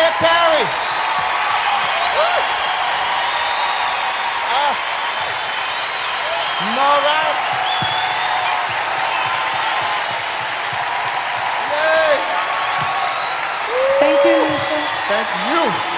Mariah Carey. Mariah. Yay. Thank you, Lisa. Thank you.